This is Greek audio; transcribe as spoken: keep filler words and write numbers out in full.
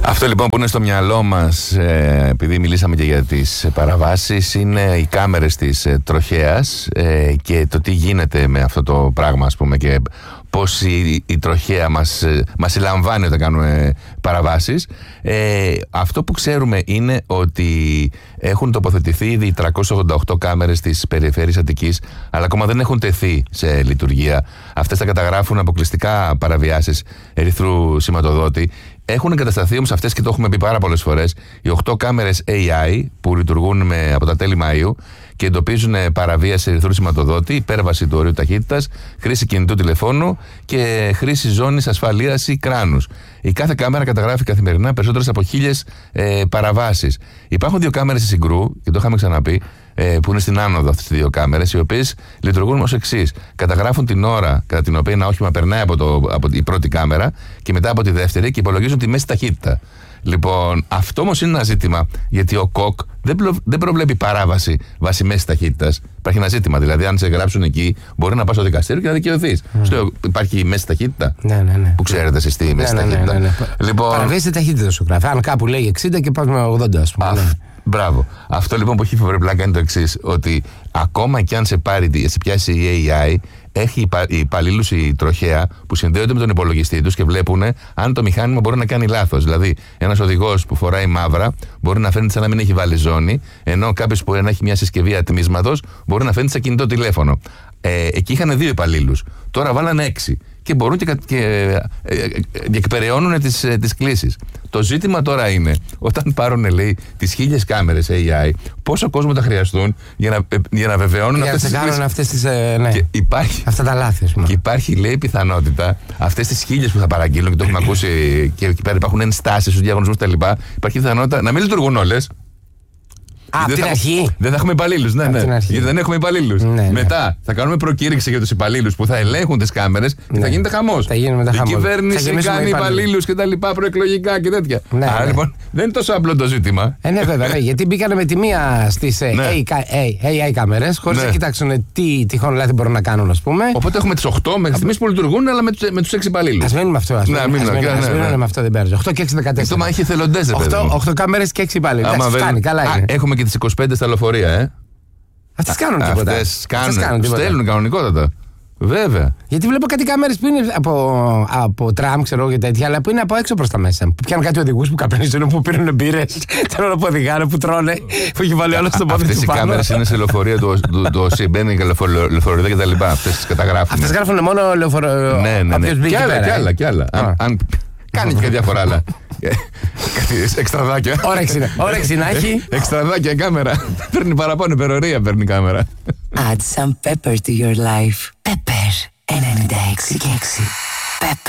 Αυτό λοιπόν που είναι στο μυαλό μας, ε, επειδή μιλήσαμε και για τις παραβάσεις, είναι οι κάμερες της ε, τροχέας ε, και το τι γίνεται με αυτό το πράγμα, ας πούμε, και πώς η, η τροχέα μας, ε, μας συλλαμβάνει όταν κάνουμε παραβάσεις. Ε, αυτό που ξέρουμε είναι ότι έχουν τοποθετηθεί ήδη τριακόσιες ογδόντα οκτώ κάμερες της περιφέρειας Αττικής, αλλά ακόμα δεν έχουν τεθεί σε λειτουργία. Αυτές θα καταγράφουν αποκλειστικά παραβιάσεις ερυθρού σηματοδότη. Έχουν εγκατασταθεί όμως αυτές, και το έχουμε πει πάρα πολλές φορές, οι οκτώ κάμερες έι άι που λειτουργούν με, από τα τέλη Μαΐου και εντοπίζουν παραβίαση ερυθρού σηματοδότη, υπέρβαση του ορίου ταχύτητας, χρήση κινητού τηλεφώνου και χρήση ζώνης ασφαλείας ή κράνους. Η κάθε κάμερα καταγράφει καθημερινά περισσότερες από χίλιες ε, παραβάσεις. Υπάρχουν δύο κάμερες στη Συγκρού, και το είχαμε ξαναπεί, ε, που είναι στην άνοδο αυτές τις δύο κάμερες, οι οποίες λειτουργούν ως εξής. Καταγράφουν την ώρα κατά την οποία ένα όχημα περνάει από, το, από την πρώτη κάμερα και μετά από τη δεύτερη και υπολογίζουν τη μέση ταχύτητα. Λοιπόν, αυτό όμως είναι ένα ζήτημα, γιατί ο ΚΟΚ δεν, προ, δεν προβλέπει παράβαση βάσει μέση ταχύτητας. Υπάρχει ένα ζήτημα. Δηλαδή, αν σε γράψουν εκεί, μπορεί να πας στο δικαστήριο και να δικαιωθείς. Mm. Στο, υπάρχει μέση ταχύτητα. Ναι, ναι, ναι. Που ξέρετε εσείς τι μέση ναι, ταχύτητα. Ναι, ναι, ναι. Λοιπόν, παραβίαση ταχύτητα σου γράφει. Αν κάπου λέει εξήντα και πας με ογδόντα, ας πούμε. Α, ναι. Μπράβο. Αυτό λοιπόν που έχει φοβερή πλάκα είναι το εξής, ότι ακόμα και αν σε πάρει, σε πιάσει η έι άι, έχει υπαλλήλους η τροχέα που συνδέονται με τον υπολογιστή τους και βλέπουν αν το μηχάνημα μπορεί να κάνει λάθος. Δηλαδή, ένας οδηγός που φοράει μαύρα μπορεί να φαίνεται σαν να μην έχει βάλει ζώνη, ενώ κάποιος που έχει μια συσκευή ατμίσματος μπορεί να φαίνεται σαν κινητό τηλέφωνο. Ε, εκεί είχαν δύο υπαλλήλους. Τώρα βάλανε έξι. Και μπορούν και, και ε, ε, διεκπεραιώνουν τις, ε, τις κλήσεις. Το ζήτημα τώρα είναι, όταν πάρουν, λέει, τις χίλιες κάμερες έι άι, πόσο κόσμο θα χρειαστούν για να, ε, για να βεβαιώνουν για αυτές τις κλήσεις. Αυτές τις, ε, ναι. Και υπάρχει, αυτά τα λάθη, ας πούμε. Και υπάρχει, λέει, πιθανότητα αυτές τις χίλιες που θα παραγγείλουν, και το έχουμε ακούσει, και εκεί πέρα υπάρχουν ενστάσεις στους διαγωνισμούς κτλ. Υπάρχει πιθανότητα να μην λειτουργούν όλες. Α, από την θα, αρχή. Δεν θα έχουμε υπαλλήλους, ναι, ναι. Γιατί δεν έχουμε υπαλλήλους. Ναι, ναι. Μετά θα κάνουμε προκήρυξη για τους υπαλλήλους που θα ελέγχουν τις κάμερες και ναι. θα γίνεται χαμός. Θα γίνει μετά η χαμός. κυβέρνηση κάνει υπαλλήλους και τα λοιπά, προεκλογικά και τέτοια. Ναι, Άρα ναι. λοιπόν δεν είναι τόσο απλό το ζήτημα. Ε, ναι, βέβαια. Ναι, γιατί μπήκανε με τη μία στις ναι. έι άι κάμερες, χωρίς ναι. να κοιτάξουν τι τυχόν λάθη μπορούν να κάνουν, ας πούμε. Οπότε έχουμε τις οκτώ μέχρι στιγμής που λειτουργούν, αλλά με τους έξι υπαλλήλους. Ας μείνουμε αυτό. Ας μείνουμε με αυτό, δεν πέρασε. οκτώ και έξι δεκατέσσερα. Αυτό μα έχει εθελοντές, οκτώ κάμερες και έξι υπαλλήλους. Έχουμε και τις είκοσι πέντε στα λεωφορεία, ε. Αυτές κάνουν τίποτα. Αυτές κάνουν, στέλνουν κανονικότατα. Βέβαια. Γιατί βλέπω κάτι κάμερες που είναι από, από τραμ, ξέρω και τέτοια, αλλά που είναι από έξω προς τα μέσα. Που πιάνουν κάτι οδηγούς που καπνίζουν, που πίνουν μπύρες, τον όλο που οδηγάνε, που τρώνε, που έχει βάλει όλο στον πόδι του. Αυτές οι κάμερες είναι σε λεωφορεία του ΟΣΥ, μπαίνει και λεωφορεία και τα λοιπά. Αυτές τις καταγράφουν. Αυτές γράφουν μόνο λεωφορεία. Ναι, ναι, ναι. Κι άλλα, κι άλλα, κι άλλα. Κάνει και διάφορα άλλα. Κάτι εξτραδάκια. Όρεξη να έχει. Εξτραδάκια κάμερα. Παίρνει παραπάνω υπερορία, παίρνει κάμερα. Add some pepper to your life. Pepper ενενήντα έξι και έξι. Pepper.